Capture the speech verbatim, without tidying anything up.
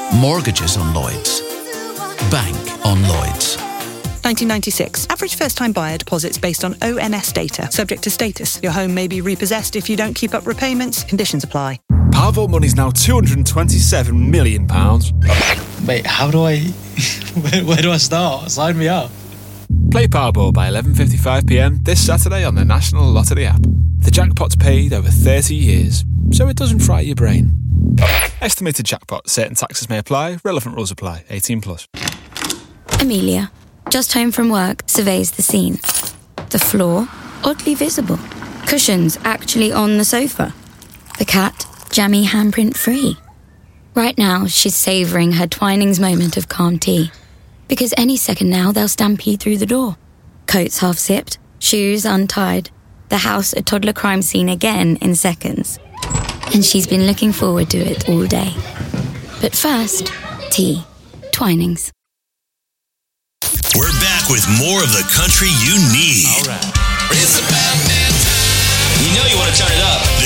Mortgages on Lloyds. Bank on Lloyds. nineteen ninety-six. Average first-time buyer deposits based on O N S data. Subject to status. Your home may be repossessed if you don't keep up repayments. Conditions apply. Powerball money's now two hundred twenty-seven million pounds. Wait, how do I... where, where do I start? Sign me up. Play Powerball by eleven fifty-five p m this Saturday on the National Lottery app. The jackpot's paid over thirty years, so it doesn't fry your brain. Estimated jackpot. Certain taxes may apply. Relevant rules apply. eighteen plus. Amelia, just home from work, surveys the scene. The floor, oddly visible. Cushions actually on the sofa. The cat, jammy handprint free. Right now, she's savouring her Twinings moment of calm tea. Because any second now, they'll stampede through the door. Coats half zipped, shoes untied. The house a toddler crime scene again in seconds. And she's been looking forward to it all day. But first, tea. Twinings. We're back with more of the country you need. All right.